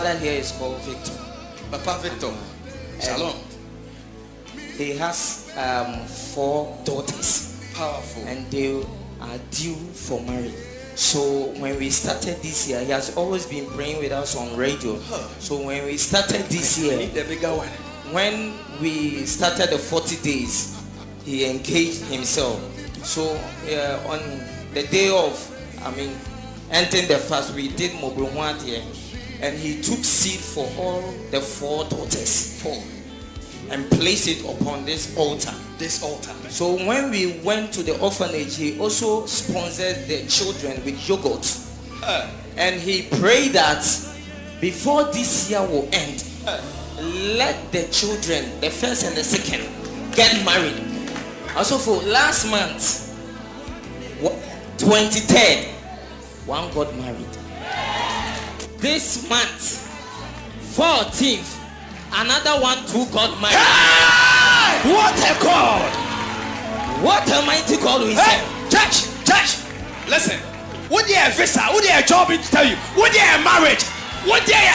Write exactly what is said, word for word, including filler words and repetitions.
father here is called Victor. Papa Victor. Shalom. He has um, four daughters. Powerful. And they are due for marriage. So when we started this year, he has always been praying with us on radio. Huh. So when we started this year, The bigger one. when we started the forty days, he engaged himself. So uh, on the day of, I mean, entering the fast, we did mobile one here, and he took seed for all the four daughters, four, and placed it upon this altar. This altar. So when we went to the orphanage, he also sponsored the children with yogurt, Uh, and he prayed that before this year will end, uh, let the children, the first and the second, get married. Also for last month, twenty-third, one got married. This month, fourteenth, another one too got married. Hey! What a God! What a mighty God we Hey! serve. Church, church, listen. What do you have visa? What do you have job to tell you? What do you have marriage? What do you